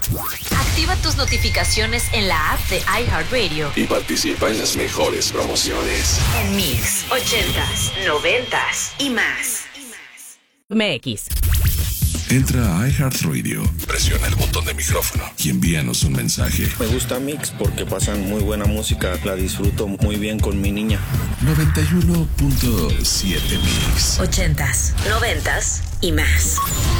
Activa tus notificaciones en la app de iHeartRadio y participa en las mejores promociones. en Mix 80s, 90s y más. MX. Entra a iHeartRadio, presiona el botón de micrófono y envíanos un mensaje. Me gusta Mix porque pasan muy buena música, la disfruto muy bien con mi niña. 91.7 Mix. 80s, 90s y más.